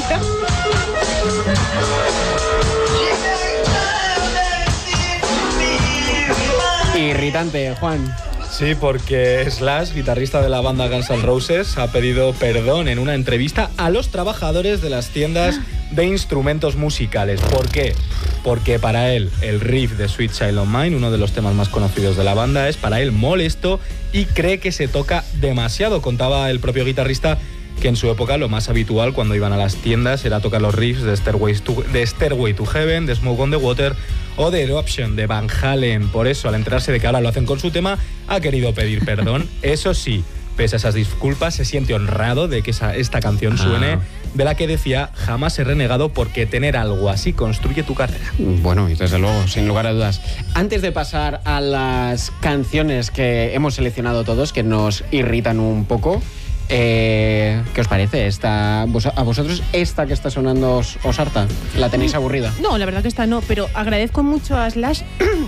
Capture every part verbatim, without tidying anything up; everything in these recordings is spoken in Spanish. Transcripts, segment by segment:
Irritante, Juan. Sí, porque Slash, guitarrista de la banda Guns N' Roses, ha pedido perdón en una entrevista a los trabajadores de las tiendas de instrumentos musicales. ¿Por qué? Porque para él el riff de Sweet Child O' Mine, uno de los temas más conocidos de la banda, es para él molesto y cree que se toca demasiado. Contaba el propio guitarrista que en su época lo más habitual cuando iban a las tiendas era tocar los riffs de Stairway to, de Stairway to Heaven, de Smoke on the Water o de Eruption de Van Halen. Por eso, al enterarse de que ahora lo hacen con su tema, ha querido pedir perdón. Eso sí, pese a esas disculpas, se siente honrado de que esa, esta canción suene, ah. de la que decía, jamás he renegado porque tener algo así construye tu carrera. Bueno, y desde luego, sin lugar a dudas. Antes de pasar a las canciones que hemos seleccionado todos, que nos irritan un poco, Eh, ¿qué os parece? Esta, ¿A vosotros esta que está sonando os, os harta? ¿La tenéis aburrida? No, la verdad que esta no, pero agradezco mucho a Slash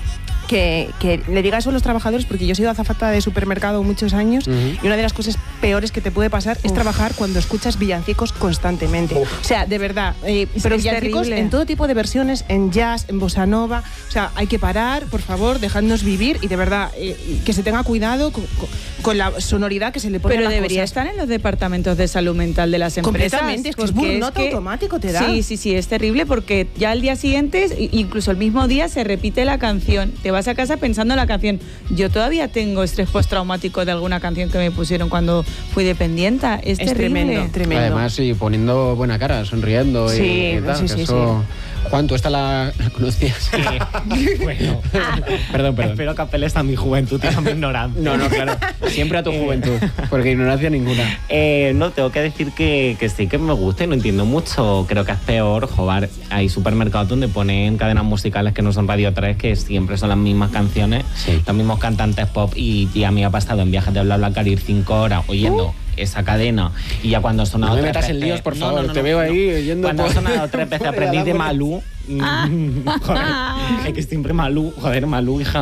que, que le diga eso a los trabajadores, porque yo he sido azafata de supermercado muchos años, uh-huh. y una de las cosas peores que te puede pasar Uf. es trabajar cuando escuchas villancicos constantemente. Uf. O sea, de verdad, eh, pero villancicos terrible. En todo tipo de versiones, en jazz, en bossa nova. O sea, hay que parar, por favor, dejadnos vivir y de verdad eh, que se tenga cuidado con, con la sonoridad que se le pone pero a las debería cosas. estar en los departamentos de salud mental de las empresas. Completamente, es que es burnout automático te da. Sí, sí, sí, es terrible porque ya al día siguiente, incluso el mismo día, se repite la canción. Te vas a casa pensando en la canción. Yo todavía tengo estrés postraumático de alguna canción que me pusieron cuando fui dependiente. Es, es terrible. tremendo, tremendo. Además, sí, poniendo buena cara, sonriendo. Sí, y, y tal, sí, sí, eso... sí. Juan, ¿tú esta la, la conocías? Sí. Bueno. Perdón, perdón. Espero que apeles a mi juventud y a mi ignorancia. No, no, claro. Siempre a tu juventud, porque ignorancia ninguna. Eh, no, tengo que decir que, que sí que me gusta y no entiendo mucho. Creo que es peor, joder, hay supermercados donde ponen cadenas musicales que no son Radio tres, que siempre son las mismas canciones, sí. los mismos cantantes pop, y, y a mí me ha pasado en viajes de BlaBlaCar ir cinco horas oyendo... Uh. esa cadena, y ya cuando ha sonado no me tres metas veces, en líos, por favor, no, no, no, te veo no, ahí no. yendo cuando por... ha sonado tres veces aprendí de Malú. Ah. Joder, es que siempre Malú, joder, Malú, hija.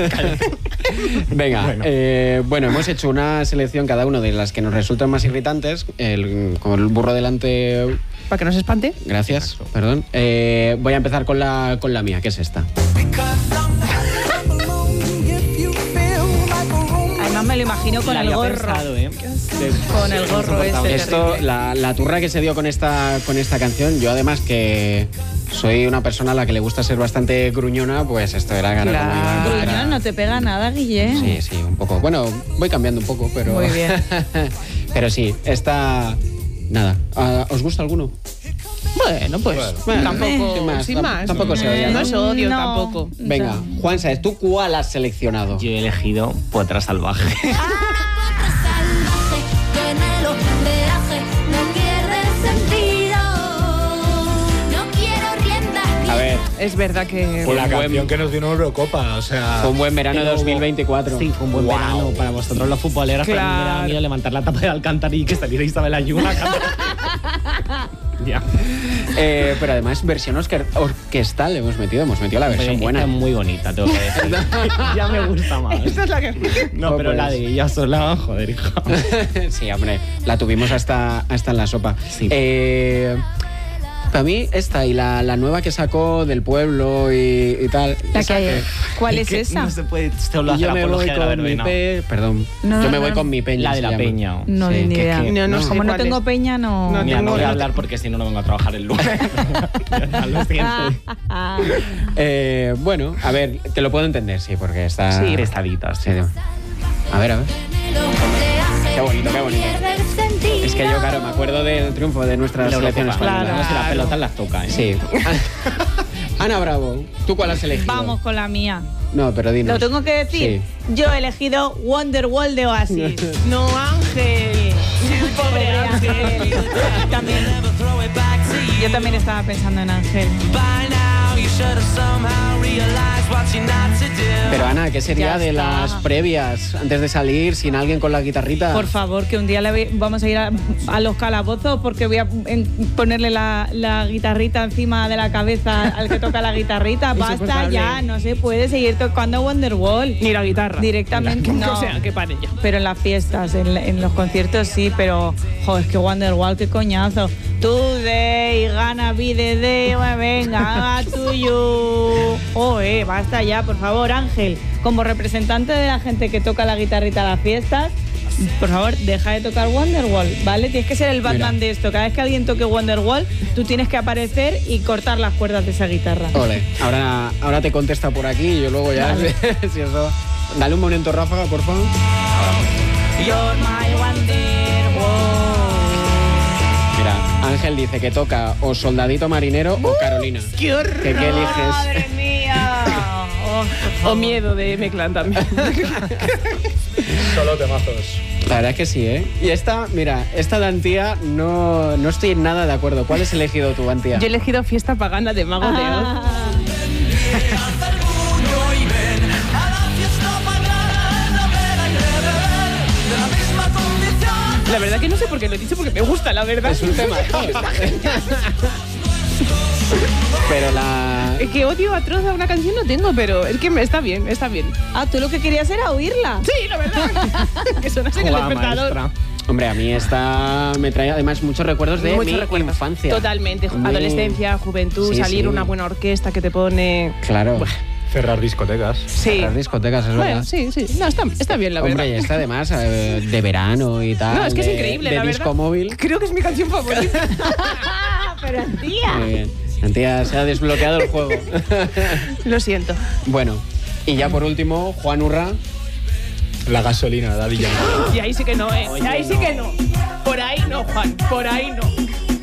Venga, bueno. Eh, bueno, hemos hecho una selección cada uno de las que nos resultan más irritantes, el, con el burro delante. Para que no se espante. Gracias, Exacto. perdón. Eh, voy a empezar con la, con la mía, que es esta. Además me lo imagino con la el gorro. Pensado, ¿eh? Con el gorro este. Esto, la, la turra que se dio con esta, con esta canción, yo además que soy una persona a la que le gusta ser bastante gruñona, pues esto era cara claro. como iba, Gruñón, era... no te pega nada, Guille. Sí, sí, un poco. Bueno, voy cambiando un poco, pero... Muy bien. Pero sí, esta... Nada. ¿Os gusta alguno? Bueno, pues bueno, tampoco, sin más, sin tam- más. tampoco se odia, No, ¿no? no es odio No. tampoco. Venga, Juan Sáez, ¿tú cuál has seleccionado? Yo he elegido Potra Salvaje. A ver, Es verdad que... Fue la buen- canción que nos dio una Eurocopa, o sea... fue un buen verano de Pero dos mil veinticuatro. Sí, fue un buen Wow. verano para vosotros los futboleros. Claro. Para mí me daba miedo levantar la tapa de Alcantarilla y que saliera Isabel Ayuda. Ya. Eh, pero además, versión oscar- orquestal hemos metido, hemos metido la versión Esta buena. es muy bonita, tengo que decir. Ya me gusta más. Esta es la que... No, pero Pues- la de ella sola, joder, hija. Sí, hombre, la tuvimos hasta, hasta en la sopa. Sí. Eh, para mí, esta y la, la nueva que sacó del pueblo y, y tal. La esa que- ¿Cuál es que esa? No se puede solo hacer Yo me voy apología de la con mi verbena. pe... Perdón. No, Yo me no, voy no. con mi peña. La de se la llama. peña. No, Sí, ni que- idea. que- No, no sé Como no cuál tengo es. peña, no... No, Mira, tengo- no voy a no- hablar porque si no, no vengo a trabajar el lunes. Ya lo siento. Eh, bueno, a ver, te lo puedo entender, sí, porque está... Sí, prestaditas. Sí, sí. A ver, a ver. Qué bonito, qué bonito. Es que yo, claro, me acuerdo del triunfo de nuestras La selecciones Eurocopa. españolas. No, si las pelotas las toca, ¿eh? Sí. Ana Bravo, ¿tú cuál has elegido? Vamos con la mía. No, pero dinos. ¿Lo tengo que decir? Sí. Yo he elegido Wonderwall de Oasis. No, Ángel. Pobre Ángel. También. Yo también estaba pensando en Ángel. Pero Ana, ¿qué sería Ya de está. las previas antes de salir sin alguien con la guitarrita? Por favor, que un día le voy- vamos a ir a, a los calabozos porque voy a en- ponerle la, la guitarrita encima de la cabeza al que toca la guitarrita. Basta Insoportable. ya, no se puede seguir tocando Wonderwall. Ni la guitarra. Directamente, no. O sea, que paren ya. Pero en las fiestas, en, en los conciertos sí, pero joder, es que Wonderwall, qué coñazo. Today, gonna be the day, bueno, venga, to you. Joder, basta ya, por favor, Ángel, como representante de la gente que toca la guitarrita a las fiestas, por favor, deja de tocar Wonderwall, ¿vale? Tienes que ser el Batman Mira. de esto. Cada vez que alguien toque Wonderwall, tú tienes que aparecer y cortar las cuerdas de esa guitarra. Ole, ahora, ahora te contesta por aquí y yo luego ya, Vale. si eso... Dale un momento, Ráfaga, por favor. You're my Wonderwall. Mira, Ángel dice que toca o Soldadito Marinero o Carolina. ¡Qué horror! ¿Qué, qué eliges? ¡Madre mía! Oh, por favor. O miedo de M-Clan también. Solo temazos. La verdad es que sí, ¿eh? Y esta, mira, esta de Antía no, no estoy nada de acuerdo. ¿Cuál has elegido tú, Antía? Yo he elegido Fiesta Pagana de Mago de Oz. Ah. La verdad que no sé por qué lo he dicho, porque me gusta, la verdad. Es un tema. Pero la... Es que odio atroz a una canción no tengo, pero es que me está bien, está bien. Ah, tú lo que querías era oírla. Sí, la verdad. Que sonase en el Jugada despertador. maestra. Hombre, a mí esta me trae además muchos recuerdos de Muchos mi recuerdos. infancia. Totalmente. Muy- Adolescencia, juventud, Sí, salir sí. una buena orquesta que te pone... Claro. Cerrar discotecas. Sí. Las discotecas, es Bueno, verdad. sí, sí. No, está, está bien, la Hombre, y verdad. esta además eh, de verano y tal. No, es que es de- increíble, de la disco verdad. móvil. Creo que es mi canción favorita. Pero tía. Muy bien. Antía, se ha desbloqueado el juego. Lo siento. Bueno, y ya por último, Juan Urra. La gasolina, Daddy Yankee. Y ahí sí que no, ¿eh? Y ahí sí que no. Por ahí no, Juan. Por ahí no.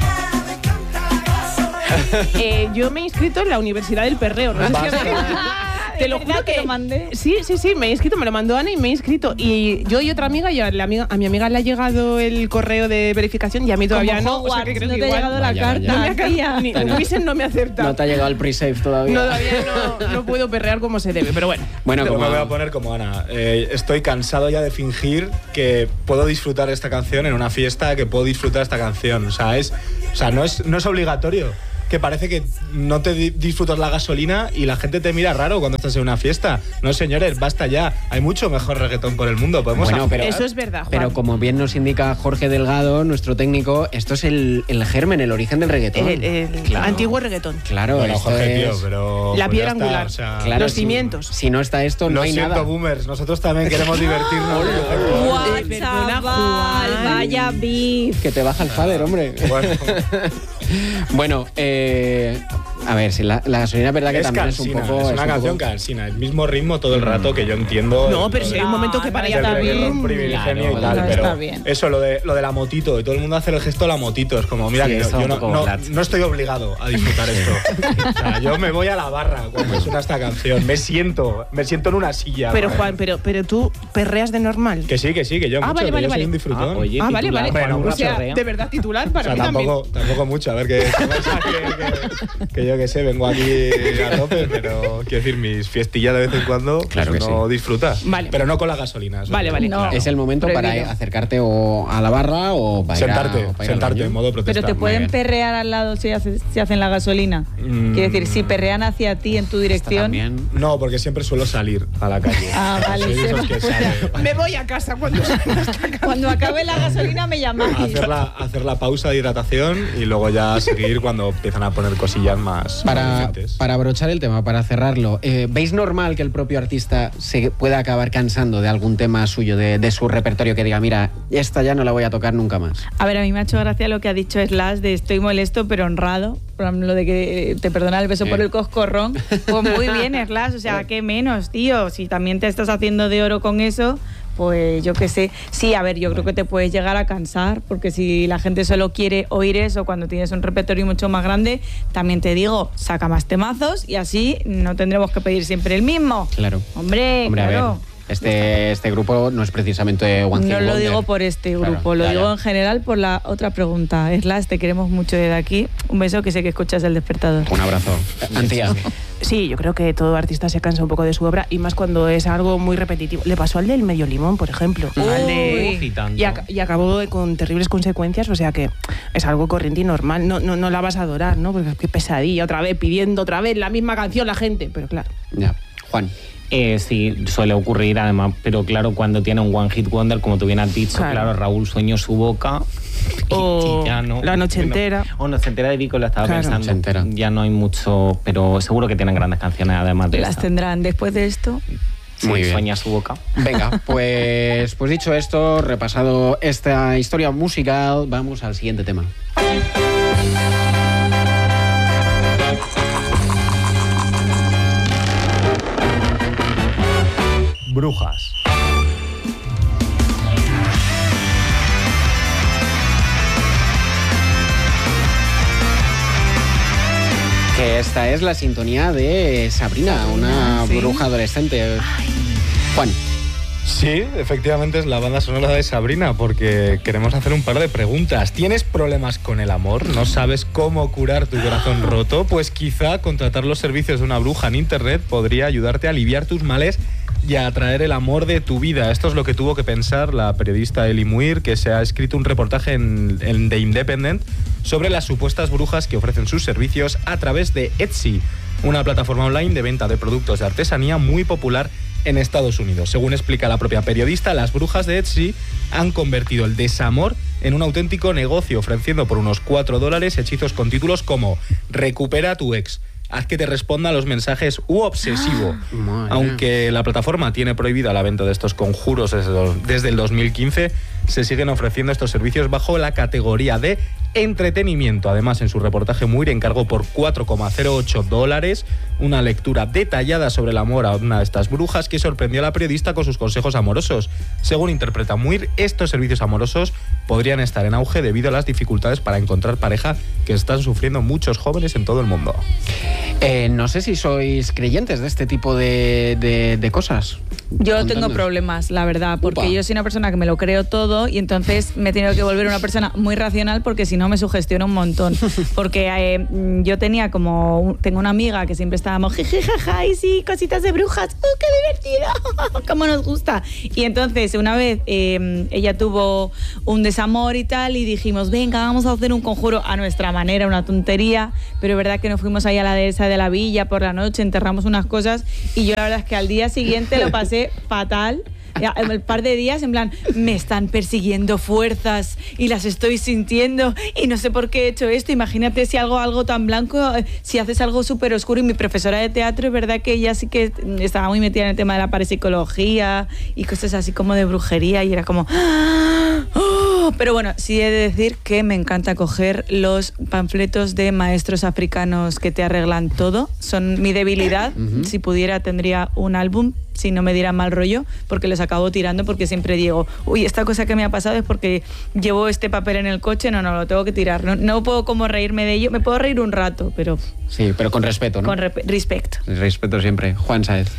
Eh, yo me he inscrito en la Universidad del Perreo. No sé si Basta. has- Te lo ¿Verdad juro que que lo mandé? Sí, sí, sí, me he inscrito, me lo mandó Ana y me he inscrito. Y yo y otra amiga, y a, la amiga, a mi amiga le ha llegado el correo de verificación y a mí todavía Como no. O sea, Hogwarts, que creo no que te ha igual- llegado la Vaya, carta. vaya. No me ha caído, ni Bueno. Wisen no me acepta. No te ha llegado el pre-save todavía. No, todavía no, no puedo perrear como se debe, pero bueno. Bueno, Yo como me voy a poner como Ana. Eh, estoy cansado ya de fingir que puedo disfrutar esta canción en una fiesta, que puedo disfrutar esta canción. O sea, es, o sea no, es, no es obligatorio. Que parece que no te di- disfrutas la gasolina y la gente te mira raro cuando estás en una fiesta. No, señores, basta ya. Hay mucho mejor reggaetón por el mundo. Podemos Bueno, hacer- pero, Eso es verdad, Juan. Pero como bien nos indica Jorge Delgado, nuestro técnico, esto es el, el germen, el origen del reggaetón. El, el Claro. antiguo reggaetón. Claro, Bueno, esto Jorge, es... tío, pero... La pues piedra ya está, angular. o sea, Claro, Los si- cimientos. Si no está esto, no Lo hay siento, nada. boomers. Nosotros también queremos divertirnos. Guau, Eh, perdona, chaval, Juan. vaya beef. Que te baja el fader, hombre. Bueno, Bueno, eh, a ver, si la, la gasolina es verdad que es también cansina, es un poco... es una un canción poco- cansina, el mismo ritmo todo el rato que yo entiendo. No, pero lo si de- hay un momento que para no, ya del está reggaetón bien. privilegenio Claro, y tal, no, pero está bien. eso, lo de, lo de la motito, y todo el mundo hace el gesto de la motito, es como, mira, Sí, que está yo un no, poco no, borracho. no estoy obligado a disfrutar esto. O sea, yo me voy a la barra cuando suena esta canción, me siento, me siento en una silla. Pero ¿vale? Juan, pero, pero tú perreas de normal. Que sí, que sí, que yo Ah, mucho, vale, que vale, yo soy vale. un disfrutón. Ah, oye, Ah, vale, titular, vale. Bueno, Juan un Urra o sea, perrea. de verdad titular para O sea, mí tampoco, también. tampoco mucho, a ver, que, que, pensás que, que- que yo que sé, vengo aquí a tope, pero quiero decir, mis fiestillas de vez en cuando, pues Claro que uno sí. disfruta. Vale. Pero no con la gasolina. eso Vale, sí. vale. No. Es el momento Prohibido. para acercarte o a la barra o para ir a- Sentarte, o para ir al sentarte baño. en modo protesta. Pero te muy pueden bien. perrear al lado si, hace- si hacen la gasolina. Mm. Quiero decir, si perrean hacia ti en tu Esta dirección. también. No, porque siempre suelo salir a la calle. Ah, vale, Soy de se esos va. que sale. Me voy a casa cuando Cuando acabe la gasolina me llamáis. Hacer la, hacer la pausa de hidratación y luego ya seguir cuando empiezan a poner cosillas más Para, diferentes. para abrochar el tema, para cerrarlo, eh, ¿veis normal que el propio artista se pueda acabar cansando de algún tema suyo, de, de su repertorio, que diga, mira, esta ya no la voy a tocar nunca más? A ver, a mí me ha hecho gracia lo que ha dicho Slash de estoy molesto pero honrado. Por ejemplo, lo de que te perdona el beso Eh. por el coscorrón. Pues muy bien, Slash. O sea, ¿qué menos, tío? Si también te estás haciendo de oro con eso, pues yo qué sé. Sí, a ver, yo creo que te puedes llegar a cansar, porque si la gente solo quiere oír eso cuando tienes un repertorio mucho más grande, también te digo, saca más temazos y así no tendremos que pedir siempre el mismo. Claro. Hombre, Hombre, a claro. ver, Este, este grupo no es precisamente One Hit No Wonder. lo digo por este grupo, Claro, lo ya, digo ya. en general por la otra pregunta. Slash, te queremos mucho desde aquí. Un beso, que sé que escuchas El Despertador. Un abrazo. Antía. Sí, yo creo que todo artista se cansa un poco de su obra y más cuando es algo muy repetitivo. Le pasó al del Medio Limón, por ejemplo. Uy. Al de- Y tanto. y, ac- y acabó con terribles consecuencias, o sea que es algo corriente y normal. No, no, no la vas a adorar, ¿no? Porque qué pesadilla, otra vez pidiendo otra vez la misma canción la gente. Pero claro. Ya. Juan. Eh, sí, suele ocurrir además, pero claro, cuando tiene un One Hit Wonder, como tú bien has dicho, Claro. claro, Raúl Sueño su boca. O y ya no- La Noche bueno, Entera. O Noche Entera de Vico, lo estaba Claro. pensando. Noche Entera. Ya no hay mucho, pero seguro que tienen grandes canciones además de Las esta. tendrán después de esto. Sí, Muy bien. Sueña su boca. Venga, pues, pues dicho esto, repasado esta historia musical, vamos al siguiente tema. Brujas. Que esta es la sintonía de Sabrina, una sí. bruja adolescente. Juan. Sí, efectivamente es la banda sonora de Sabrina, porque queremos hacer un par de preguntas. ¿Tienes problemas con el amor? ¿No sabes cómo curar tu corazón roto? Pues quizá contratar los servicios de una bruja en internet podría ayudarte a aliviar tus males y a atraer el amor de tu vida. Esto es lo que tuvo que pensar la periodista Eli Muir, que se ha escrito un reportaje en, en The Independent sobre las supuestas brujas que ofrecen sus servicios a través de Etsy, una plataforma online de venta de productos de artesanía muy popular en Estados Unidos. Según explica la propia periodista, las brujas de Etsy han convertido el desamor en un auténtico negocio, ofreciendo por unos cuatro dólares hechizos con títulos como Recupera a tu ex, haz que te responda a los mensajes u obsesivo. Madre. Aunque la plataforma tiene prohibida la venta de estos conjuros desde, los- desde el dos mil quince, se siguen ofreciendo estos servicios bajo la categoría de entretenimiento. Además, en su reportaje, Muir encargó por cuatro coma cero ocho dólares una lectura detallada sobre el amor a una de estas brujas que sorprendió a la periodista con sus consejos amorosos. Según interpreta Muir, estos servicios amorosos podrían estar en auge debido a las dificultades para encontrar pareja que están sufriendo muchos jóvenes en todo el mundo. Eh, no sé si sois creyentes de este tipo de, de- de cosas. Yo tengo Contadnos. problemas, la verdad, porque Upa. yo soy una persona que me lo creo todo y entonces me he tenido que volver una persona muy racional porque si no me sugestiona un montón. Porque eh, yo tenía como, un- tengo una amiga que siempre estábamos, jiji, jaja, y sí, cositas de brujas, ¡uh, qué divertido! ¡Cómo nos gusta! Y entonces una vez eh, ella tuvo un desamor y tal y dijimos, venga, vamos a hacer un conjuro a nuestra manera, una tontería, pero es verdad que nos fuimos ahí a la dehesa de la villa por la noche, enterramos unas cosas y yo la verdad es que al día siguiente lo pasé fatal. Ya, el par de días en plan, me están persiguiendo fuerzas y las estoy sintiendo y no sé por qué he hecho esto. Imagínate si algo, algo tan blanco, eh, si haces algo súper oscuro. Y mi profesora de teatro, es verdad que ella sí que estaba muy metida en el tema de la parapsicología y cosas así como de brujería y era como... ¡oh! Pero bueno, sí he de decir que me encanta coger los panfletos de maestros africanos que te arreglan todo. Son mi debilidad. Ujú. Si pudiera tendría un álbum, si no me diera mal rollo, porque los acabo tirando porque siempre digo, uy, esta cosa que me ha pasado es porque llevo este papel en el coche, no, no, lo tengo que tirar. No, no puedo como reírme de ello, me puedo reír un rato, pero Sí, pero con respeto, ¿no? con re- respeto. Respeto siempre. Juan Saez.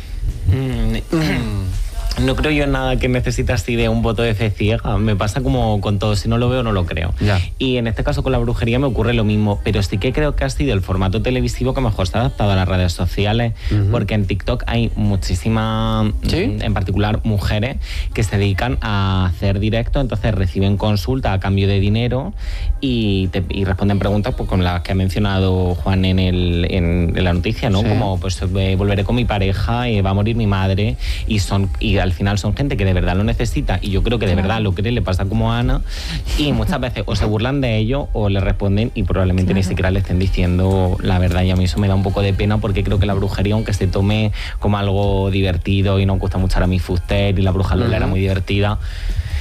No creo yo en nada que necesite así de un voto de fe ciega. Me pasa como con todo, si no lo veo no lo creo. Ya. Y en este caso con la brujería me ocurre lo mismo, pero sí que creo que ha sido el formato televisivo que mejor se ha adaptado a las redes sociales, Ujú. porque en TikTok hay muchísimas, ¿Sí? en particular mujeres, que se dedican a hacer directo, entonces reciben consulta a cambio de dinero y, te- y responden preguntas pues, con las que ha mencionado Juan en, el, en, en la noticia, ¿no? Sí. Como pues eh, volveré con mi pareja, eh, va a morir mi madre, y son y al final son gente que de verdad lo necesita y yo creo que de verdad lo cree, le pasa como a Ana, y muchas veces o se burlan de ello o le responden y probablemente ni siquiera le estén diciendo la verdad, y a mí eso me da un poco de pena porque creo que la brujería, aunque se tome como algo divertido y nos gusta mucho ahora mi Fuster y la bruja Lola era Ujú. muy divertida,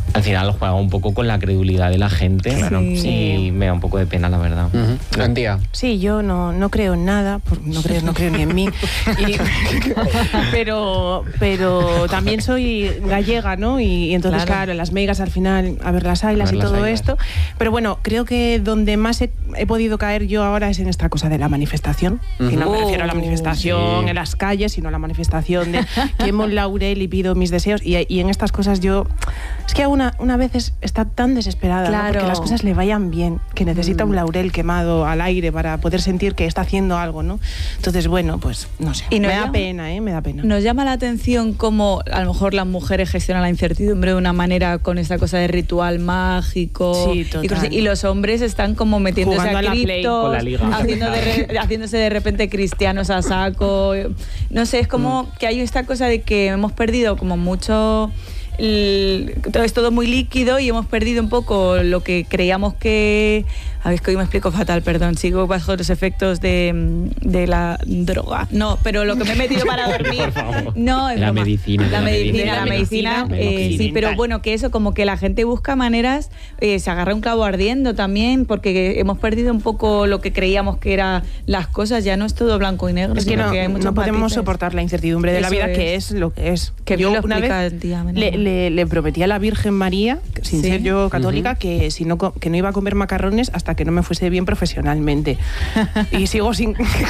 al final juega un poco con la credulidad de la gente. Claro. Sí. Y me da un poco de pena, la verdad. Uh-huh. Antía. Sí, yo no, no creo en nada, no creo, no creo ni en mí. Y, pero, pero también soy gallega, ¿no? Y, y entonces, claro. claro, las meigas al final, a ver las ailas y todo ailas. esto. Pero bueno, creo que donde más he, he podido caer yo ahora es en esta cosa de la manifestación. Uh-huh. Y no me refiero a la manifestación sí. en las calles, sino a la manifestación de quemo el laurel y pido mis deseos. Y, y en estas cosas yo... Es que una, una vez está tan desesperada, claro. ¿no? Porque las cosas le vayan bien, que necesita mm. un laurel quemado al aire para poder sentir que está haciendo algo, ¿no? Entonces, bueno, pues no sé. Y me da llama, pena, ¿eh? Me da pena. Nos llama la atención cómo a lo mejor las mujeres gestionan la incertidumbre de una manera con esta cosa de ritual mágico. Sí, total. Y, y los hombres están como metiéndose Jugando a criptos, haciendo de re, haciéndose de repente cristianos a saco. No sé, es como mm. que hay esta cosa de que hemos perdido como mucho... El, todo es todo muy líquido y hemos perdido un poco lo que creíamos que... A ver, es que hoy me explico fatal, perdón. Sigo bajo los efectos de, de la droga. No, pero lo que me he metido para dormir... Por favor. No, es la broma. medicina. La, la medicina, la medicina. medicina eh, sí, pero bueno, que eso, como que la gente busca maneras, eh, se agarra un clavo ardiendo también, porque hemos perdido un poco lo que creíamos que eran las cosas. Ya no es todo blanco y negro. Es que no, que hay no podemos matices. soportar la incertidumbre de eso la vida, es. que es lo que es. Que yo lo una vez el día, le, le, le prometí a la Virgen María, sin ¿Sí? ser yo católica, uh-huh. que si no que no iba a comer macarrones hasta que no me fuese bien profesionalmente. Y sigo sin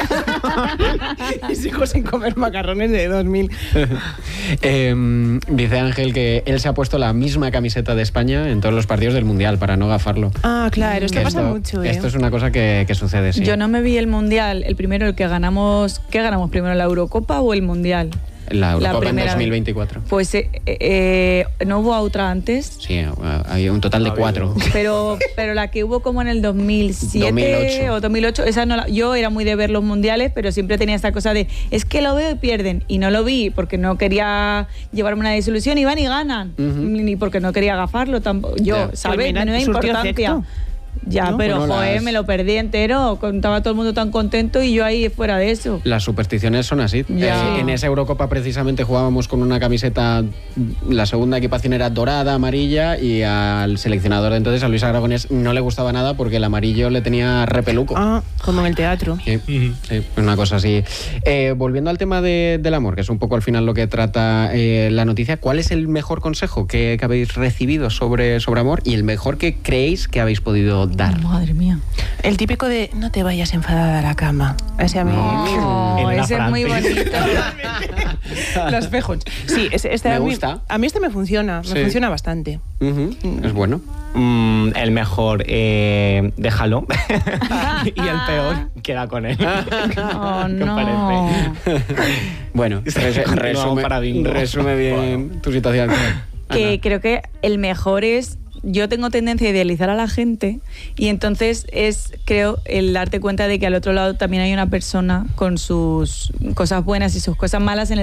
y sigo sin comer macarrones de dos mil. eh, dice Ángel que él se ha puesto la misma camiseta de España en todos los partidos del Mundial para no gafarlo. Ah, claro, esto, esto pasa mucho, ¿eh? Esto es una cosa que, que sucede, sí. Yo no me vi el Mundial, el primero, el que ganamos, ¿qué ganamos primero, la Eurocopa o el Mundial? La Eurocopa en dos mil veinticuatro. Pues eh, eh, ¿no hubo otra antes? Sí, había un total de cuatro. Pero, pero la que hubo como en el dos mil siete dos mil ocho. O dos mil ocho, esa no la, yo era muy de ver los mundiales, pero siempre tenía esta cosa de, es que lo veo y pierden. Y no lo vi porque no quería llevarme una desilusión y van y ganan. Uh-huh. Ni porque no quería agafarlo tampoco. Yo, yeah. ¿sabes? No hay importancia. Ya, ¿no? pero bueno, joder, las... me lo perdí entero. Estaba todo el mundo tan contento y yo ahí fuera de eso. Las supersticiones son así. Eh, en esa Eurocopa precisamente jugábamos con una camiseta, la segunda equipación era dorada, amarilla, y al seleccionador de entonces, a Luis Aragonés, no le gustaba nada porque el amarillo le tenía repeluco. Ah, como en el teatro. Sí, uh-huh. sí una cosa así. Eh, volviendo al tema de, del amor, que es un poco al final lo que trata eh, la noticia, ¿cuál es el mejor consejo que, que habéis recibido sobre, sobre amor y el mejor que creéis que habéis podido dar? Madre mía. El típico de no te vayas enfadada a la cama. Ese a mí. Oh, ese es muy bonito. Los fejos. Sí, este, este me a mí, gusta. A mí este me funciona, me sí. funciona bastante. Uh-huh. Es bueno. Mm, el mejor, eh, déjalo. Y el peor, queda con él. Oh, no. Bueno, res- resume, resume bien tu situación. Que Ana. Creo que el mejor es... Yo tengo tendencia a idealizar a la gente y entonces es, creo, el darte cuenta de que al otro lado también hay una persona con sus cosas buenas y sus cosas malas en el